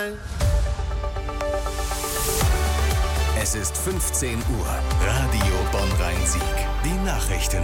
sein. Es ist 15 Uhr. Radio Bonn-Rhein-Sieg. Die Nachrichten.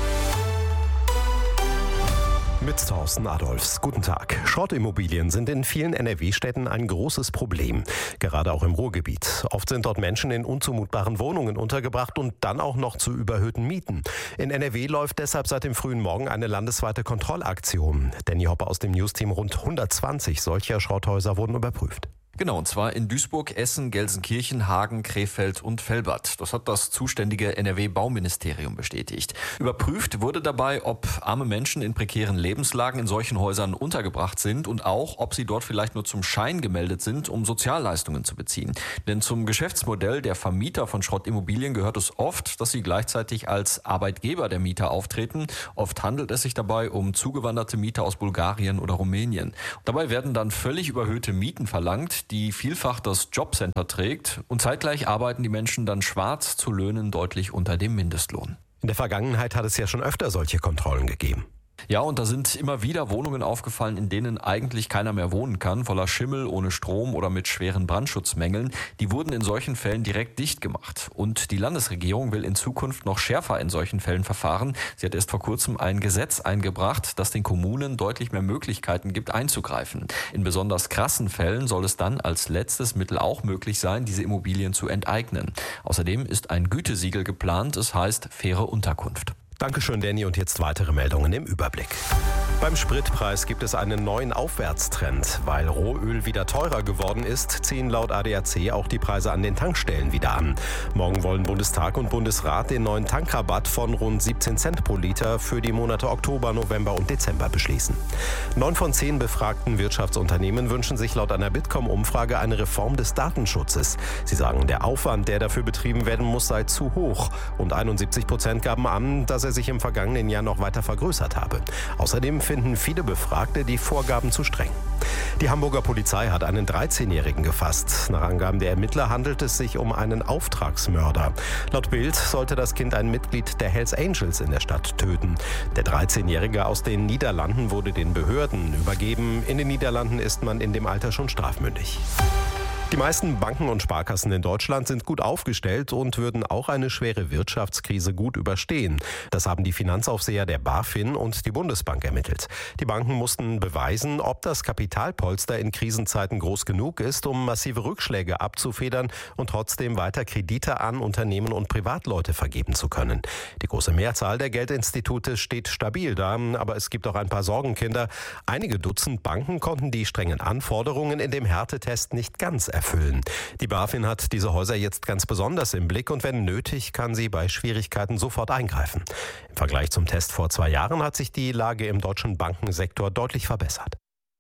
Mit Thorsten Adolfs. Guten Tag. Schrottimmobilien sind in vielen NRW-Städten ein großes Problem. Gerade auch im Ruhrgebiet. Oft sind dort Menschen in unzumutbaren Wohnungen untergebracht und dann auch noch zu überhöhten Mieten. In NRW läuft deshalb seit dem frühen Morgen eine landesweite Kontrollaktion. Danny Hoppe aus dem Newsteam, rund 120 solcher Schrotthäuser wurden überprüft. Genau, und zwar in Duisburg, Essen, Gelsenkirchen, Hagen, Krefeld und Velbert. Das hat das zuständige NRW-Bauministerium bestätigt. Überprüft wurde dabei, ob arme Menschen in prekären Lebenslagen in solchen Häusern untergebracht sind und auch, ob sie dort vielleicht nur zum Schein gemeldet sind, um Sozialleistungen zu beziehen. Denn zum Geschäftsmodell der Vermieter von Schrottimmobilien gehört es oft, dass sie gleichzeitig als Arbeitgeber der Mieter auftreten. Oft handelt es sich dabei um zugewanderte Mieter aus Bulgarien oder Rumänien. Dabei werden dann völlig überhöhte Mieten verlangt, die vielfach das Jobcenter trägt, und zeitgleich arbeiten die Menschen dann schwarz zu Löhnen deutlich unter dem Mindestlohn. In der Vergangenheit hat es ja schon öfter solche Kontrollen gegeben. Ja, und da sind immer wieder Wohnungen aufgefallen, in denen eigentlich keiner mehr wohnen kann, voller Schimmel, ohne Strom oder mit schweren Brandschutzmängeln. Die wurden in solchen Fällen direkt dicht gemacht. Und die Landesregierung will in Zukunft noch schärfer in solchen Fällen verfahren. Sie hat erst vor kurzem ein Gesetz eingebracht, das den Kommunen deutlich mehr Möglichkeiten gibt, einzugreifen. In besonders krassen Fällen soll es dann als letztes Mittel auch möglich sein, diese Immobilien zu enteignen. Außerdem ist ein Gütesiegel geplant, es heißt faire Unterkunft. Dankeschön, Danny. Und jetzt weitere Meldungen im Überblick. Beim Spritpreis gibt es einen neuen Aufwärtstrend. Weil Rohöl wieder teurer geworden ist, ziehen laut ADAC auch die Preise an den Tankstellen wieder an. Morgen wollen Bundestag und Bundesrat den neuen Tankrabatt von rund 17 Cent pro Liter für die Monate Oktober, November und Dezember beschließen. 9 von 10 befragten Wirtschaftsunternehmen wünschen sich laut einer Bitkom-Umfrage eine Reform des Datenschutzes. Sie sagen, der Aufwand, der dafür betrieben werden muss, sei zu hoch. Und 71% gaben an, dass er sich im vergangenen Jahr noch weiter vergrößert habe. Außerdem finden viele Befragte die Vorgaben zu streng. Die Hamburger Polizei hat einen 13-Jährigen gefasst. Nach Angaben der Ermittler handelt es sich um einen Auftragsmörder. Laut Bild sollte das Kind ein Mitglied der Hells Angels in der Stadt töten. Der 13-Jährige aus den Niederlanden wurde den Behörden übergeben. In den Niederlanden ist man in dem Alter schon strafmündig. Die meisten Banken und Sparkassen in Deutschland sind gut aufgestellt und würden auch eine schwere Wirtschaftskrise gut überstehen. Das haben die Finanzaufseher der BaFin und die Bundesbank ermittelt. Die Banken mussten beweisen, ob das Kapitalpolster in Krisenzeiten groß genug ist, um massive Rückschläge abzufedern und trotzdem weiter Kredite an Unternehmen und Privatleute vergeben zu können. Die große Mehrzahl der Geldinstitute steht stabil da, aber es gibt auch ein paar Sorgenkinder. Einige Dutzend Banken konnten die strengen Anforderungen in dem Härtetest nicht ganz erfüllen. Die BaFin hat diese Häuser jetzt ganz besonders im Blick und wenn nötig, kann sie bei Schwierigkeiten sofort eingreifen. Im Vergleich zum Test vor 2 Jahren hat sich die Lage im deutschen Bankensektor deutlich verbessert.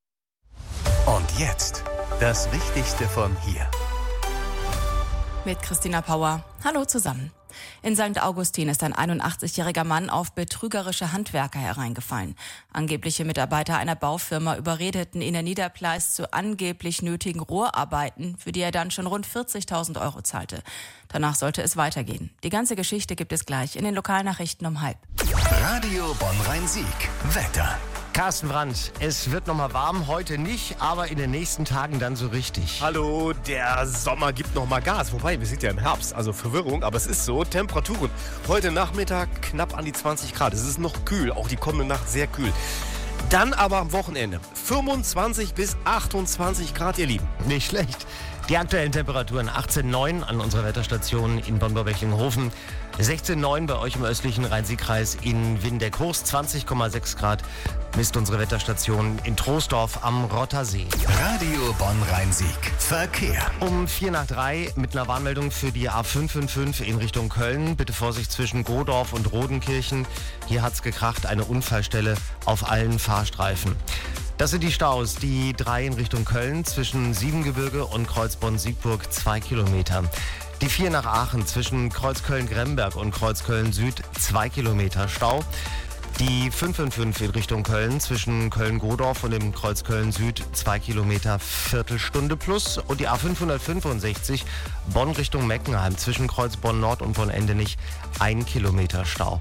Und jetzt das Wichtigste von hier. Mit Christina Pauer. Hallo zusammen. In St. Augustin ist ein 81-jähriger Mann auf betrügerische Handwerker hereingefallen. Angebliche Mitarbeiter einer Baufirma überredeten ihn in Niederpleis zu angeblich nötigen Rohrarbeiten, für die er dann schon rund 40.000 € zahlte. Danach sollte es weitergehen. Die ganze Geschichte gibt es gleich in den Lokalnachrichten um 12:30. Radio Bonn-Rhein-Sieg. Wetter. Carsten Brandt, es wird noch mal warm, heute nicht, aber in den nächsten Tagen dann so richtig. Hallo, der Sommer gibt noch mal Gas. Wobei, wir sind ja im Herbst, also Verwirrung, aber es ist so. Temperaturen heute Nachmittag knapp an die 20 Grad. Es ist noch kühl, auch die kommende Nacht sehr kühl. Dann aber am Wochenende 25 bis 28 Grad, ihr Lieben. Nicht schlecht. Die aktuellen Temperaturen 18,9 an unserer Wetterstation in Bonn-Borbeckling-Hofen, 16,9 bei euch im östlichen Rhein-Sieg-Kreis in Windeck-Hochs, 20,6 Grad misst unsere Wetterstation in Troisdorf am Rottersee. Radio Bonn-Rhein-Sieg. Verkehr. Um 2:45 mit einer Warnmeldung für die A555 in Richtung Köln. Bitte Vorsicht zwischen Godorf und Rodenkirchen. Hier hat's gekracht, eine Unfallstelle auf allen Fahrstreifen. Das sind die Staus, die 3 in Richtung Köln zwischen Siebengebirge und Kreuzbonn-Siegburg 2 Kilometer. Die 4 nach Aachen zwischen Kreuzköln-Gremberg und Kreuzköln-Süd 2 Kilometer Stau. Die 555 in Richtung Köln zwischen Köln-Godorf und dem Kreuz Köln-Süd 2 Kilometer Viertelstunde plus. Und die A565 Bonn Richtung Meckenheim zwischen Kreuz Bonn-Nord und Bonn-Endenich 1 Kilometer Stau.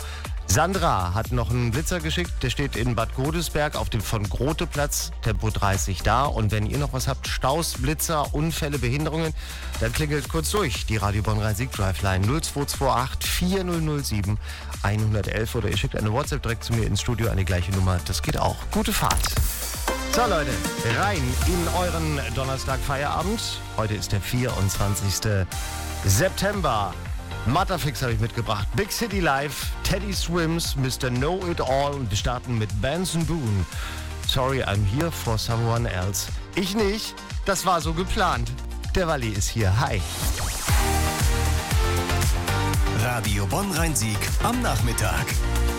Sandra hat noch einen Blitzer geschickt, der steht in Bad Godesberg auf dem von Grote-Platz, Tempo 30 da. Und wenn ihr noch was habt, Staus, Blitzer, Unfälle, Behinderungen, dann klingelt kurz durch die Radio Bonn Rhein-Sieg Driveline 0228 4007 111 oder ihr schickt eine WhatsApp direkt zu mir ins Studio an die gleiche Nummer. Das geht auch. Gute Fahrt. So Leute, rein in euren Donnerstag-Feierabend. Heute ist der 24. September. Matterfix habe ich mitgebracht. Big City Live, Teddy Swims, Mr. Know It All und wir starten mit Benson Boone. Sorry, I'm here for someone else. Ich nicht, das war so geplant. Der Walli ist hier, hi. Radio Bonn Rhein-Sieg am Nachmittag.